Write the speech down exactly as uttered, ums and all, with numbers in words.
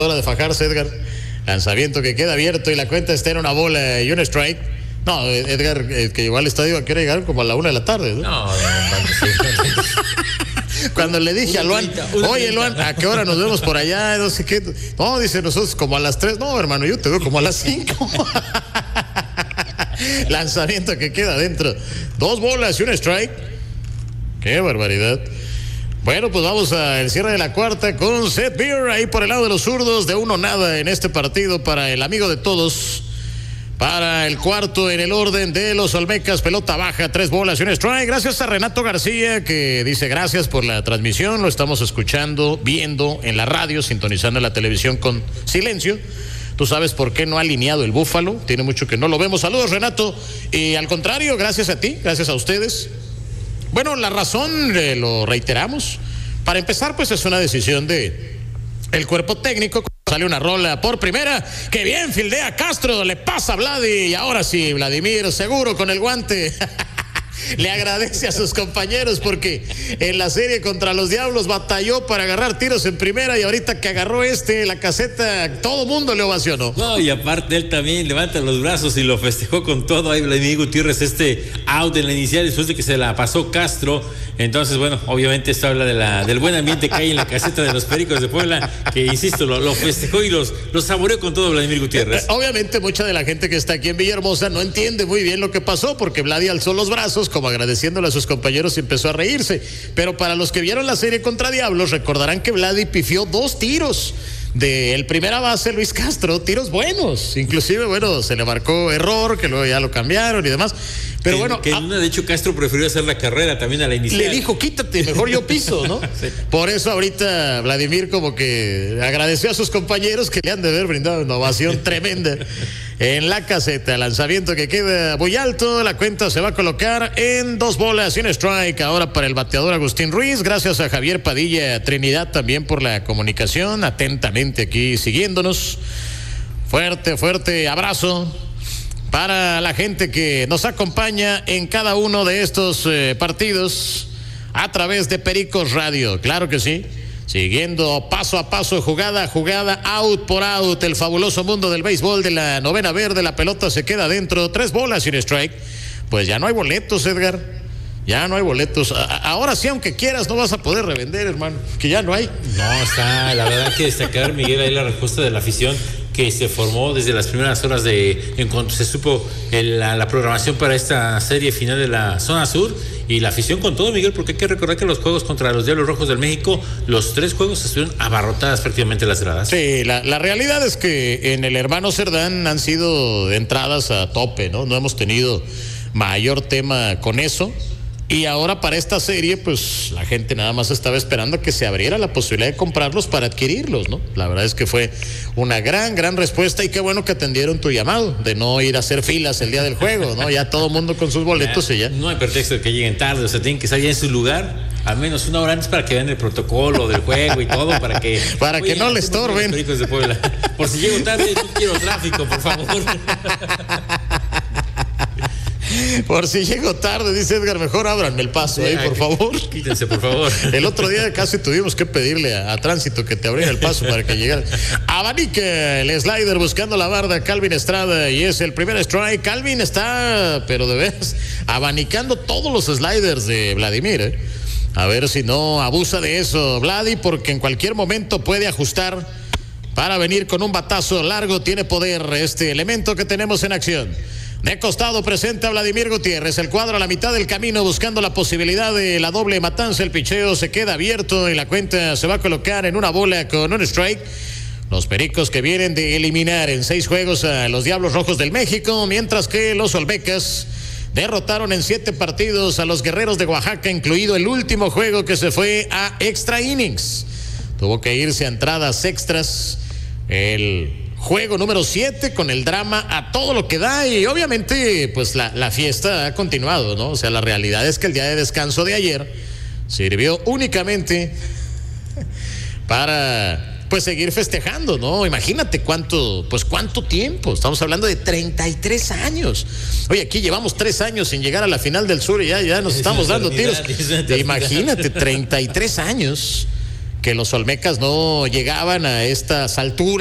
hora de fajarse, Edgar. Lanzamiento que queda abierto y la cuenta está en una bola y un strike. No, Edgar, el que llegó al estadio, ¿a qué hora llegaron? Como a la una de la tarde, ¿no? No, no, no. Cuando le dije a Luan, oye Luan, ¿a qué hora nos vemos por allá? No sé qué. No, dice nosotros como a las tres. No, hermano, yo te veo como a las cinco. Lanzamiento que queda adentro. Dos bolas y un strike. Qué barbaridad. Bueno, pues vamos al cierre de la cuarta con Seth Beer ahí por el lado de los zurdos, de uno nada en este partido para el amigo de todos. Para el cuarto en el orden de los Olmecas, pelota baja, tres bolas y un strike. Gracias a Renato García, que dice gracias por la transmisión. Lo estamos escuchando, viendo en la radio, sintonizando en la televisión con silencio. Tú sabes por qué no ha alineado el Búfalo. Tiene mucho que no lo vemos. Saludos, Renato. Y al contrario, gracias a ti, gracias a ustedes. Bueno, la razón, eh, lo reiteramos. Para empezar, pues es una decisión de el cuerpo técnico. Sale una rola por primera, que bien fildea Castro, le pasa a Vladi, y ahora sí, Vladimir seguro con el guante. Le agradece a sus compañeros porque en la serie contra los Diablos batalló para agarrar tiros en primera, y ahorita que agarró este, la caseta, todo mundo le ovacionó. No, y aparte él también levanta los brazos y lo festejó con todo. Ahí Vladimir Gutiérrez, este out en la inicial después de que se la pasó Castro. Entonces, bueno, obviamente esto habla de la, del buen ambiente que hay en la caseta de los Pericos de Puebla, que insisto, lo, lo festejó y los, los saboreó con todo Vladimir Gutiérrez. Obviamente mucha de la gente que está aquí en Villahermosa no entiende muy bien lo que pasó, porque Vladi alzó los brazos como agradeciéndole a sus compañeros y empezó a reírse. Pero para los que vieron la serie contra Diablos, recordarán que Vladi pifió dos tiros del primera base, Luis Castro, tiros buenos. Inclusive, bueno, se le marcó error, que luego ya lo cambiaron y demás. Pero que, bueno, que en una, de hecho, Castro prefirió hacer la carrera también a la inicial. Le dijo, quítate, mejor yo piso, ¿no? Sí. Por eso ahorita Vladimir como que agradeció a sus compañeros que le han de haber brindado una ovación tremenda en la caseta. Lanzamiento que queda muy alto, la cuenta se va a colocar en dos bolas y un strike ahora para el bateador Agustín Ruiz. Gracias a Javier Padilla Trinidad también por la comunicación, atentamente aquí siguiéndonos. Fuerte, fuerte abrazo para la gente que nos acompaña en cada uno de estos eh, partidos a través de Pericos Radio. Claro que sí. Siguiendo paso a paso, jugada a jugada, out por out, el fabuloso mundo del béisbol de la novena verde. La pelota se queda dentro, tres bolas y un strike. Pues ya no hay boletos, Edgar. Ya no hay boletos. A- ahora sí, aunque quieras, no vas a poder revender, hermano, que ya no hay. No, está, la verdad que destacar, Miguel, ahí la respuesta de la afición que se formó desde las primeras horas de, en cuanto se supo el, la, la programación para esta serie final de la zona sur, y la afición con todo, Miguel, porque hay que recordar que los juegos contra los Diablos Rojos del México, los tres juegos estuvieron abarrotadas prácticamente las gradas. Sí, la, la realidad es que en el Hermano Cerdán han sido entradas a tope, ¿no? No hemos tenido mayor tema con eso. Y ahora para esta serie, pues la gente nada más estaba esperando que se abriera la posibilidad de comprarlos para adquirirlos, ¿no? La verdad es que fue una gran, gran respuesta, y qué bueno que atendieron tu llamado de no ir a hacer filas el día del juego, ¿no? Ya todo mundo con sus boletos ya, y ya. No hay pretexto de que lleguen tarde, o sea, tienen que estar ya en su lugar, al menos una hora antes, para que vean el protocolo del juego y todo, para que... Para que no le estorben. Pericos de Puebla. Por si llego tarde, no quiero tráfico, por favor. Por si llego tarde, dice Edgar, mejor ábranme el paso, ahí, por favor. Quítense, por favor. El otro día casi tuvimos que pedirle a, a Tránsito que te abriera el paso para que llegara. Abanica el slider buscando la barda, Calvin Estrada, y es el primer strike. Calvin está, pero de veras, abanicando todos los sliders de Vladimir, ¿eh? A ver si no abusa de eso Vladi, porque en cualquier momento puede ajustar para venir con un batazo largo. Tiene poder este elemento que tenemos en acción. De costado presenta a Vladimir Gutiérrez, el cuadro a la mitad del camino buscando la posibilidad de la doble matanza. El picheo se queda abierto y la cuenta se va a colocar en una bola con un strike. Los Pericos que vienen de eliminar en seis juegos a los Diablos Rojos del México, mientras que los Olmecas derrotaron en siete partidos a los Guerreros de Oaxaca, incluido el último juego que se fue a extra innings. Tuvo que irse a entradas extras el juego número siete, con el drama a todo lo que da, y obviamente pues la, la fiesta ha continuado, ¿no? O sea, la realidad es que el día de descanso de ayer sirvió únicamente para pues seguir festejando, ¿no? Imagínate cuánto, pues cuánto tiempo, estamos hablando de treinta y tres años. Oye, aquí llevamos tres años sin llegar a la final del sur y ya, ya nos estamos dando tiros. Imagínate, treinta y tres años que los olmecas no llegaban a estas alturas.